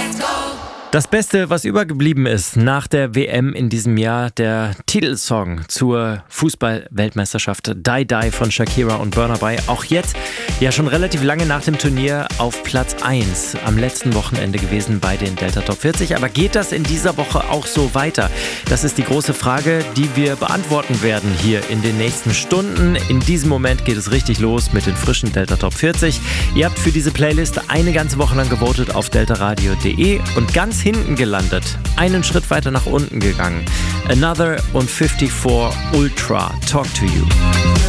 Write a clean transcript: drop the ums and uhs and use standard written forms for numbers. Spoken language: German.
Das Beste, was übergeblieben ist nach der WM in diesem Jahr, der Titelsong zur Fußball-Weltmeisterschaft Die Die von Shakira und Burna Boy. Auch jetzt, ja schon relativ lange nach dem Turnier, auf Platz 1 am letzten Wochenende gewesen bei den Delta Top 40. Aber geht das in dieser Woche auch so weiter? Das ist die große Frage, die wir beantworten werden hier in den nächsten Stunden. In diesem Moment geht es richtig los mit den frischen Delta Top 40. Ihr habt für diese Playlist eine ganze Woche lang gewotet auf deltaradio.de und ganz hinten gelandet, einen Schritt weiter nach unten gegangen. Another und 54 Ultra, Talk to You.